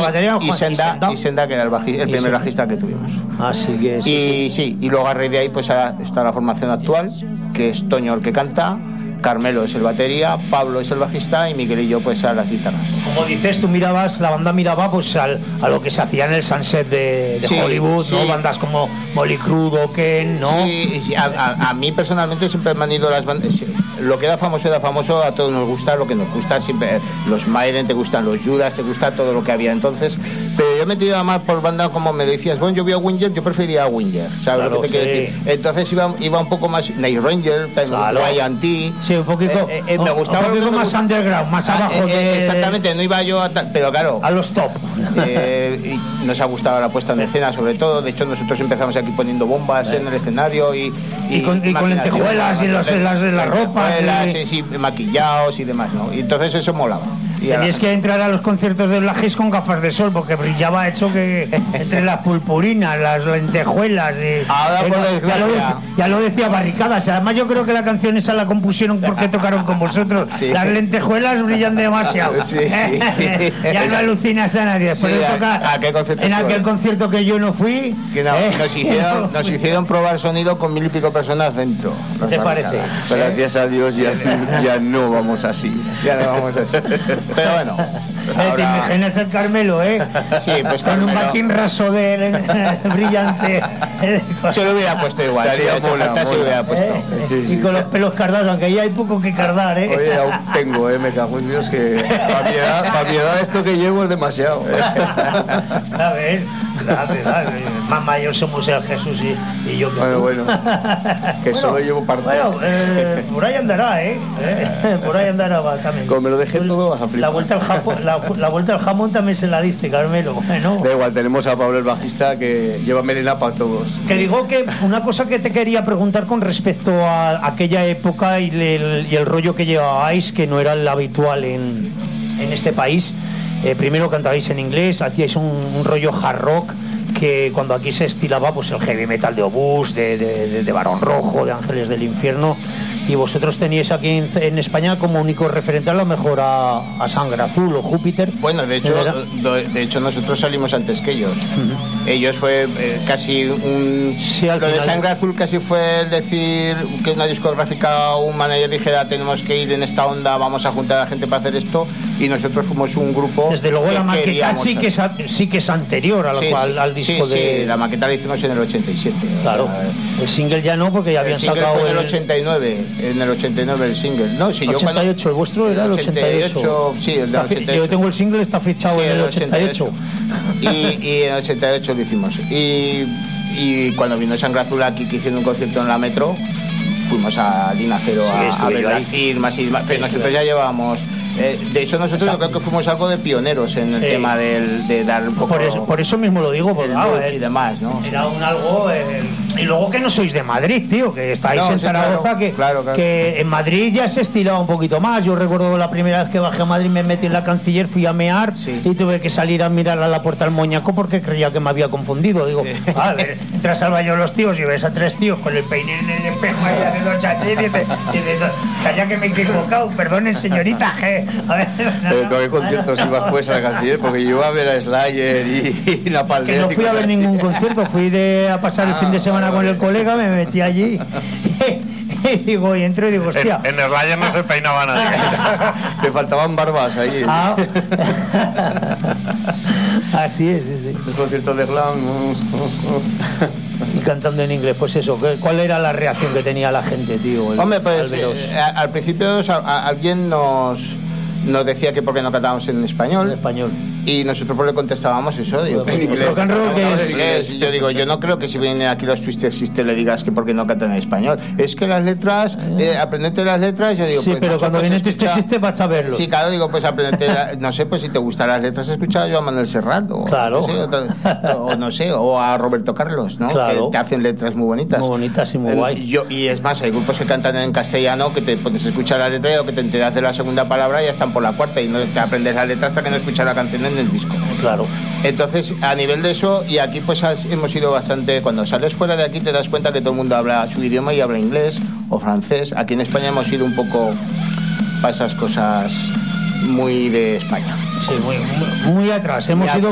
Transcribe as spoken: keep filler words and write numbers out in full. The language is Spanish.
batería y, Senda, y Senda, que era el, baji, el primer bajista que tuvimos. Así que sí. Y sí, y luego a raíz de ahí pues está la formación actual, que es Toño el que canta, Carmelo es el batería, Pablo es el bajista y Miguel y yo pues a las guitarras. Como dices, tú mirabas, la banda miraba pues al, a lo que se hacía en el Sunset de, de sí, Hollywood, sí. ¿no? Bandas como Molly Crew, Dokken, ¿no? Sí, sí. A, a, a mí personalmente siempre me han ido las bandas, lo que era famoso era famoso, a todos nos gusta lo que nos gusta, siempre los Maiden, te gustan los Judas, te gusta todo lo que había entonces, pero yo me he tirado más por bandas como me decías, bueno, yo vi a Winger, yo prefería a Winger, ¿sabes claro, lo que te sí. quiero decir? Entonces iba, iba un poco más Night Ranger, claro. Ryan T. Sí, un poquito, eh, eh, me gustaba un poquito más me... underground, más ah, abajo eh, de... eh, exactamente, no iba yo a tal, pero claro a los top. Eh, y nos ha gustado la puesta en escena sobre todo, de hecho nosotros empezamos aquí poniendo bombas sí. en el escenario y, y, y con, y con lentejuelas y los, las, las ropas y... sí, sí, maquillados y demás, ¿no? Y entonces eso molaba. Tenías que entrar a los conciertos de Black Haze con gafas de sol porque brillaba hecho que entre las purpurinas, las lentejuelas y, ahora por eh, ya, lo decía, ya lo decía Barricadas. Además yo creo que la canción esa la compusieron porque tocaron con vosotros. Sí. Las lentejuelas brillan demasiado. Sí, sí, sí. Ya no alucinas a nadie. Sí, a, toca, ¿a qué concierto en aquel concierto que yo no fui. Que no, eh, nos, hicieron, nos hicieron probar sonido con mil y pico personas dentro. ¿Qué te parece? Pero gracias a Dios ya, ya no vamos así. Ya no vamos así. Pero bueno. Ahora... ¿Te imaginas el Carmelo, eh? Sí, pues con Carmelo. un backing raso de, de, de brillante. Se lo hubiera puesto igual. Estaría si mola, mola. Se lo hubiera puesto. ¿Eh? Sí, sí, y con sí. los pelos cardados, aunque ahí hay poco que cardar, eh. Oye, aún tengo, eh, me cago en Dios que para mi edad, para mi edad esto que llevo es demasiado. A ver, claro, claro. Más mayor somos el Jesús y, y yo. Bueno, bueno. Que bueno, solo llevo parte. Bueno, eh, por ahí andará, eh. eh por ahí andará va, también. Como me lo dejé todo, vas a flipar. La vuelta al jamón, la, la vuelta al jamón también se la diste, Carmelo. Bueno. Da igual, tenemos a Pablo el bajista que lleva melena para todos. Que digo que una cosa que te quería preguntar con respecto a aquella época y el, y el rollo que llevabais, que no era el habitual en, en este país. Eh, primero cantabais en inglés, hacíais un, un rollo hard rock, que cuando aquí se estilaba pues el heavy metal de Obús, de, de, de, de Barón Rojo, de Ángeles del Infierno, y vosotros teníais aquí en, en España como único referente a lo mejor a, a Sangre Azul o Júpiter. Bueno, de hecho, de, de hecho nosotros salimos antes que ellos. Uh-huh. Ellos fue eh, casi un... Sí, lo final... de Sangre Azul casi fue el decir que una discográfica o un manager dijera tenemos que ir en esta onda, vamos a juntar a la gente para hacer esto, y nosotros fuimos un grupo... Desde luego la maqueta sí que, es, sí que es anterior a lo sí, cual, sí, al disco sí, de... Sí, la maqueta la hicimos en el ochenta y siete. Claro, o sea, el single ya no, porque ya habían sacado... El single fue el... en el ochenta y nueve, en el ochenta y nueve el single. No, si ochenta y ocho, yo cuando... el vuestro era el ochenta y ocho. Sí, el del ochenta y ocho. Yo tengo el single, está fichado sí, en el ochenta y ocho. Y, y en el ochenta y ocho lo hicimos. Y, y cuando vino Sangre Azul aquí, que hicieron un concierto en la Metro, fuimos a Lina Cero sí, a, a ver las firmas y demás, pero nosotros ya llevábamos... Eh, de hecho nosotros yo creo que fuimos algo de pioneros en el sí. tema del, de dar un poco... Por eso, por eso mismo lo digo, porque ah, y demás, ¿no? Era un algo... Eh, y luego que no sois de Madrid, tío, que estáis no, en sí, Zaragoza, claro, que, claro, claro. que en Madrid ya se estilaba un poquito más. Yo recuerdo la primera vez que bajé a Madrid, me metí en la Canciller, fui a mear sí. y tuve que salir a mirar a la puerta del Moñaco porque creía que me había confundido. Digo, sí. a ver, entras al baño los tíos y ves a tres tíos con el peine en el espejo ahí haciendo chachín y dices, calla que me he equivocado, perdonen señorita, que... A ver, pero ¿tú a qué conciertos ibas pues a la Canciller? Porque yo iba a ver a Slayer y, y la Palder. Que no fui a ver ningún concierto, fui de, a pasar el ah, fin de semana vale, con el colega, me metí allí y digo, y entro y digo, hostia. En, en Slayer no se peinaba nadie. Te faltaban barbas ahí. Ah. Así es, sí, sí. Esos conciertos de glam. Y cantando en inglés, pues eso, ¿cuál era la reacción que tenía la gente, tío? El, Hombre, pues eh, al principio a, a, alguien nos... nos decía que por qué no cantábamos en español. En español. Y nosotros pues le contestábamos eso, digo, pues, en inglés. Rock and roll, que es inglés. Y yo digo, yo no creo que si vienen aquí los Twisted Sister le digas que por qué no cantan en español. Es que las letras, eh, aprendete las letras, yo digo, sí, pues pero no, cuando pues viene Twisted Sister vas a verlo. Sí, claro, digo, pues aprendete, no sé, pues si te gustan las letras, escucha yo a Manuel Serrat o, claro. no sé, o, o no sé, o a Roberto Carlos, ¿no? Claro. Que te hacen letras muy bonitas. Muy bonitas y muy guay. Yo, y es más, hay grupos que cantan en castellano que te pones a escuchar la letra y o que te enteras de la segunda palabra y ya están por la cuarta y no te aprendes la letra hasta que no escuchas la canción en el disco. Claro. Entonces, a nivel de eso, y aquí pues hemos ido bastante, cuando sales fuera de aquí te das cuenta que todo el mundo habla su idioma y habla inglés o francés. Aquí en España hemos ido un poco para esas cosas muy de España. Sí, muy, muy, muy atrás. Hemos ido